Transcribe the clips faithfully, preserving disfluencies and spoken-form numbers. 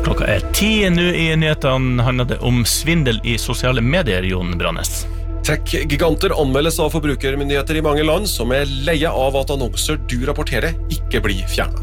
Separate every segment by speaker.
Speaker 1: Klokka er ti nå I nyhetene handler det om svindel I sosiale medier, Jon Brannes.
Speaker 2: Tech-giganter anmeldes av forbrukermyndigheter I mange land som er leie av at annonser du rapporterer ikke blir fjernet.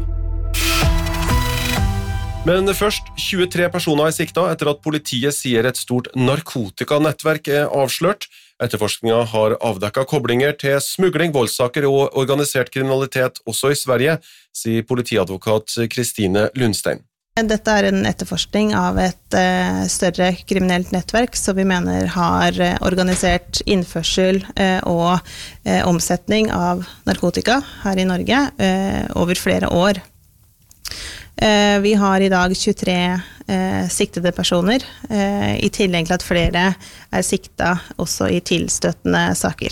Speaker 2: Men først, tjuetre personer er sikta etter at politiet sier et stort narkotikanettverk er avslørt. Etterforskningen har avdekket koblinger til smugling, voldssaker og organisert kriminalitet også I Sverige, sier politiadvokat Kristine Lundstein.
Speaker 3: Dette er en etterforskning av et uh, større kriminelt nettverk som vi mener har uh, organisert innførsel uh, og uh, omsetning av narkotika her I Norge uh, over flere år. Uh, vi har I dag tjuetre uh, siktede personer, uh, I tillegg til at flere er sikta også I tilstøttende saker.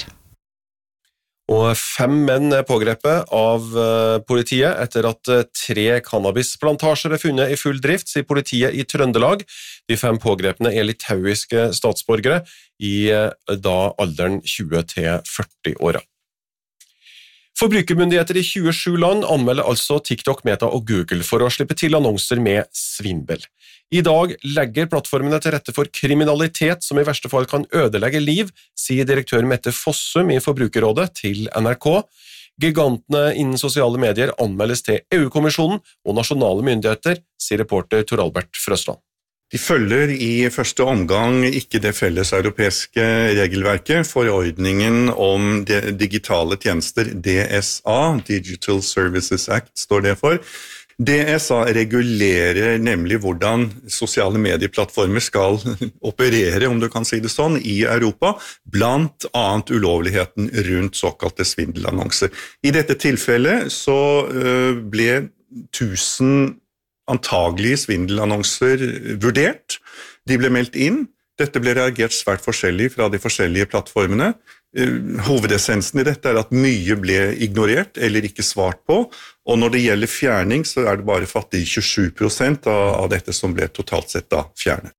Speaker 2: Og fem menn er pågrepet av uh, politiet etter at uh, tre cannabisplantasjer er funnet I full drift, sier politiet I Trøndelag. De fem pågrepene er litauiske statsborgere I uh, da alderen tjue til førti år. Forbrukermyndigheter I tjuesju land anmelder altså TikTok, Meta og Google for å slippe til annonser med svindel. I dag legger plattformene til rette for kriminalitet som I verste fall kan ødelegge liv, sier direktør Mette Fossum I Forbrukerrådet til N R K. Gigantene innen sosiale medier anmeldes til EU-kommisjonen og nasjonale myndigheter, sier reporter Tor Albert Frøsland.
Speaker 4: De følger I første omgang ikke det felles europeiske regelverket, forordningen om digitale tjenester, D S A, Digital Services Act står det for. D S A regulerer nemlig hvordan sosiale medieplattformer skal operere, om du kan si det sånn, I Europa, blant annet ulovligheten rundt såkalte svindelannonser. I dette tilfellet så ble tusen antagelige svindelannonser vurdert. De ble meldt inn. Dette ble reagert svært forskjellig fra de forskjellige plattformene. Hovedessensen I dette er at mye ble ignorert eller ikke svart på, og når det gjelder fjerning så er det bare fattig tjuesju prosent av dette som ble totalt sett da fjernet.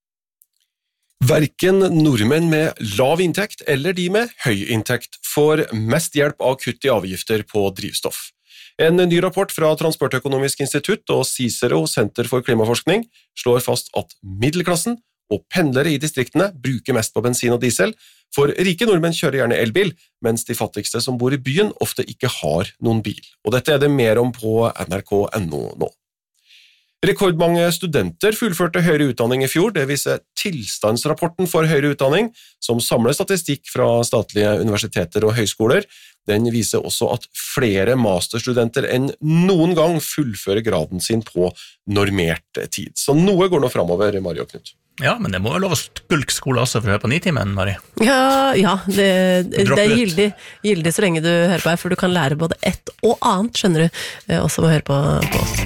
Speaker 2: Hverken nordmenn med lav inntekt eller de med høy inntekt får mest hjelp av kutt I avgifter på drivstoff. En ny rapport fra Transportøkonomisk institutt og Cicero Senter for klimaforskning slår fast at middelklassen og pendlere I distriktene bruker mest på bensin og diesel, for rike nordmenn kjører gjerne elbil, mens de fattigste som bor I byen ofte ikke har noen bil. Og dette er det mer om på N R K punktum N O nå. Rekordmange studenter fullførte høyere utdanning I fjor, det viser tilstandsrapporten for høyere utdanning, som samler statistikk fra statlige universiteter og høyskoler. Den viser også at flere masterstudenter enn noen gang fullfører graden sin på normert tid. Så noe går nå fremover, Mari og Knut.
Speaker 1: Ja, men det må jo lov å skulke skole også for å høre på Nitimen, Mari.
Speaker 5: Ja, ja det, det er gildig, gildig så lenge du hører på her, for du kan lære både ett og annet, skjønner du, også med å høre på, på oss.